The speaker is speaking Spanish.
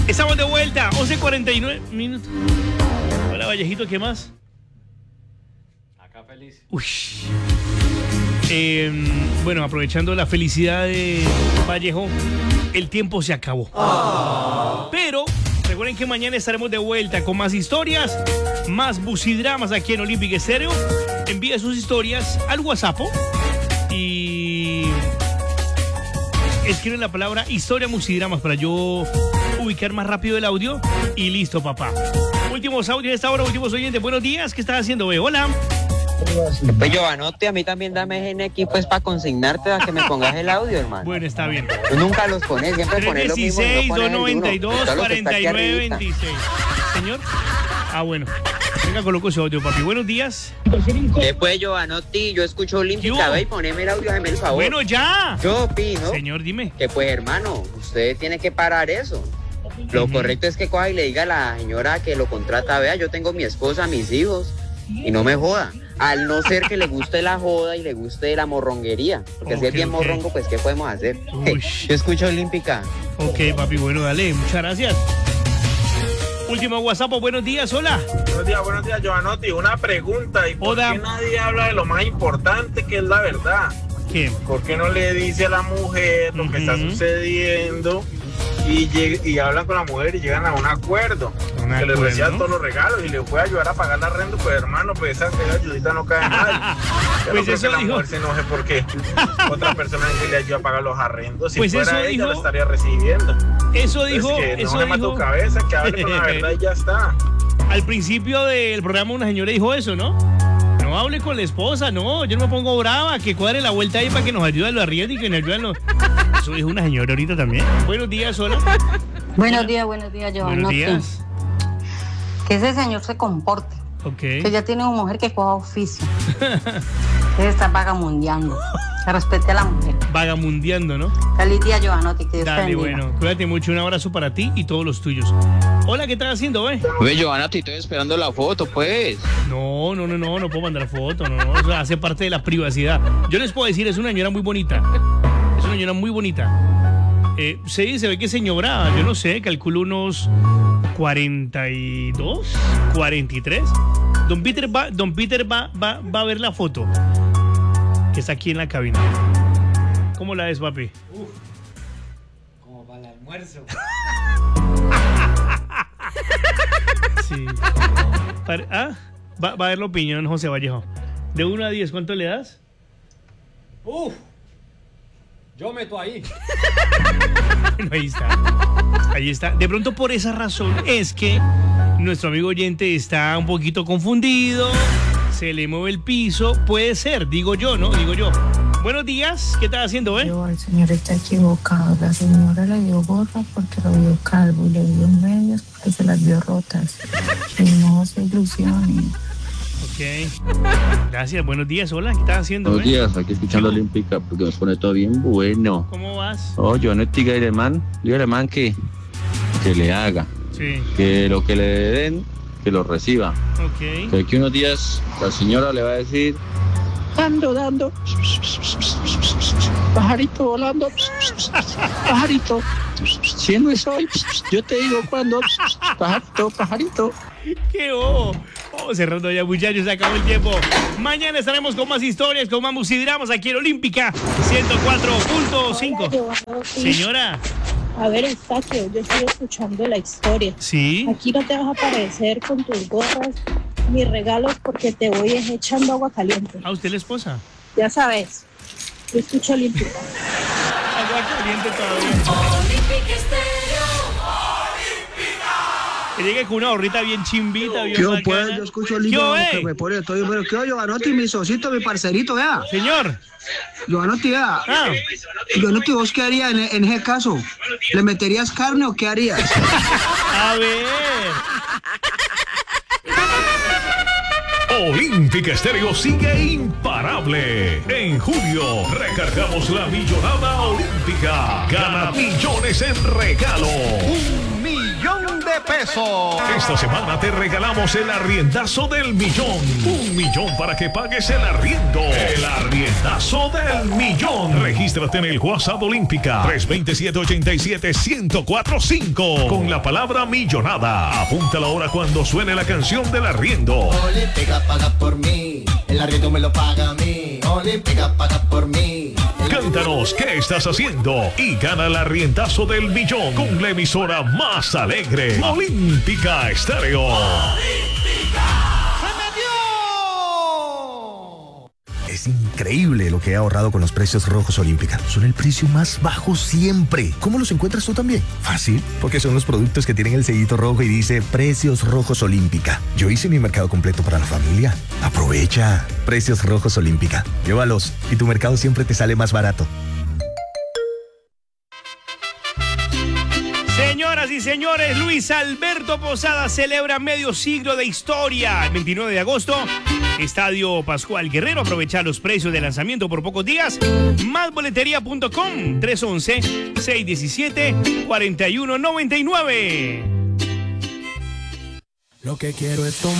Estamos de vuelta, 11:49 minutos. Hola, Vallejito, ¿qué más? Acá feliz. Uy. Bueno, aprovechando la felicidad de Vallejo, el tiempo se acabó. Pero recuerden que mañana estaremos de vuelta con más historias, más bucidramas aquí en Olímpica Estéreo. Envía sus historias al WhatsApp y escriben la palabra historia bucidramas para yo ubicar más rápido el audio y listo, papá. Últimos audios de esta hora, últimos oyentes. Buenos días, ¿qué estás haciendo, ve? Hola. Pues Giovanotti, a mí también dame GNX pues para consignarte a que me pongas el audio, hermano. Bueno, está bien. Tú nunca los pones, siempre pones lo mismo. 316-292-4926. Señor. Ah, bueno. Venga, coloco ese audio, papi. Buenos días. Después, Giovanotti, yo escucho Olímpica, ve y poneme el audio, hazme el favor. Bueno, ya. Yo opino. Señor, dime. Que pues, hermano, usted tiene que parar eso. Lo correcto es que coja y le diga a la señora que lo contrata, vea, yo tengo mi esposa, mis hijos, y no me joda. Al no ser que le guste la joda y le guste la morronguería. Porque si es bien morrongo, pues, ¿qué podemos hacer? Yo escucho Olímpica. Ok, papi, bueno, dale, muchas gracias. Último WhatsApp, buenos días, hola. Buenos días, Giovanotti. Una pregunta, ¿y por qué nadie habla de lo más importante que es la verdad? ¿Qué? ¿Por qué no le dice a la mujer lo que está sucediendo? Y hablan con la mujer y llegan a un acuerdo. Que le reciban todos los regalos y le puede ayudar a pagar la renta, pues hermano, pues esa ayudita no cae mal. Yo pues no creo eso que la dijo... mujer se enoje porque otra persona le ayuda a pagar los arrendos. Si pues fuera eso ella, dijo... lo estaría recibiendo. Eso dijo... Entonces, que eso no dijo... tu cabeza, que hable con la verdad y ya está. Al principio del programa una señora dijo eso, ¿no? No hable con la esposa, no, yo no me pongo brava, que cuadre la vuelta ahí para que nos ayude los arriendos y que nos ayuden los... Eso dijo una señora ahorita también. Buenos días, hola. Buenos días, Giovanotti. Buenos días. Que ese señor se comporte. Ok. Que ya tiene una mujer que coja oficio. Que está vagamundeando. Que respete a la mujer. Vagamundeando, ¿no? Feliz día, Giovanotti. Que Dios te Dale, bendiga. bueno, cuídate mucho, un abrazo para ti y todos los tuyos. Hola, ¿qué estás haciendo, ve? Oye, Giovanotti, estoy esperando la foto, pues. No puedo mandar foto, no, eso hace parte de la privacidad. Yo les puedo decir, es una señora muy bonita. Es una señora muy bonita. Sí, se ve que señora, yo no sé, calculo unos 42, 43. Don Peter va a ver la foto que está aquí en la cabina. ¿Cómo la ves, papi? Como para el almuerzo. Sí. Va a ver la opinión, José Vallejo. De 1 a 10, ¿cuánto le das? Yo meto ahí. Bueno, ahí está. De pronto por esa razón es que nuestro amigo oyente está un poquito confundido, se le mueve el piso, puede ser, digo yo, ¿no? Digo yo. Buenos días, ¿qué estás haciendo, El señor está equivocado, la señora le dio gorra porque lo vio calvo y le dio medias porque se las vio rotas. Y no se ilusione. Ok. Gracias, buenos días, hola, ¿qué estás haciendo? Buenos días, aquí escuchando Olímpica porque nos pone todo bien bueno. ¿Cómo vas? Oh, yo no estoy alemán, digo alemán que le haga. Sí. Que lo que le den, que lo reciba. Ok. Que aquí unos días la señora le va a decir, ando dando, pajarito volando, pajarito, si no es hoy, yo te digo cuándo, pajarito. ¡Qué bobo! Vamos cerrando ya, muchachos, se acabó el tiempo. Mañana estaremos con más historias, con más musidramas aquí en Olímpica 104.5. Señora. A ver, Eustaquio, yo estoy escuchando la historia. Sí. Aquí no te vas a aparecer con tus gorras ni regalos porque te voy echando agua caliente. ¿A usted la esposa? Ya sabes, yo escucho Olímpica. Agua caliente todavía. Olímpica Estéreo. Que llegue con una gorrita bien chimbita, bien ¿Qué bacana. pues? Yo escucho el libro que me pone todo bueno. ¿Qué Giovanotti, mi socito, mi parcerito, vea? Señor. Giovanotti, vea. Giovanotti, ¿vos qué harías en ese caso? ¿Le meterías carne o qué harías? A ver. Olímpica Estéreo sigue imparable. En julio recargamos la millonada olímpica. Gana millones en regalo. $1 millón de pesos. pesos. Esta semana te regalamos el arriendazo del millón. 1 millón para que pagues el arriendo. El arriendazo del millón. Regístrate en el WhatsApp Olímpica 327-87-1045 con la palabra millonada. Apúntala ahora cuando suene la canción del arriendo. Olímpica paga por mí, el arriendo me lo paga a mí. Olímpica paga por mí. Cántanos qué estás haciendo y gana el arriendazo del millón con la emisora más alegre, Olímpica Estéreo. Es increíble lo que he ahorrado con los precios rojos Olímpica. Son el precio más bajo siempre. ¿Cómo los encuentras tú también? Fácil, porque son los productos que tienen el sellito rojo y dice Precios Rojos Olímpica. Yo hice mi mercado completo para la familia. Aprovecha. Precios Rojos Olímpica. Llévalos y tu mercado siempre te sale más barato. Señoras y señores, Luis Alberto Posada celebra medio siglo de historia. El 29 de agosto, Estadio Pascual Guerrero. Aprovecha los precios de lanzamiento por pocos días. Másboletería.com 311-617-4199. Lo que quiero es tomar.